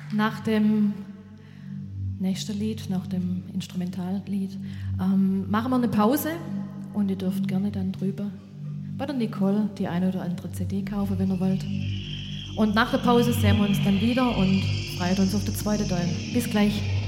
Nach dem nächsten Lied, nach dem Instrumentallied, machen wir eine Pause und ihr dürft gerne dann drüber bei der Nicole die eine oder andere CD kaufen, wenn ihr wollt. Und nach der Pause sehen wir uns dann wieder und freuen uns auf den zweiten Teil. Bis gleich.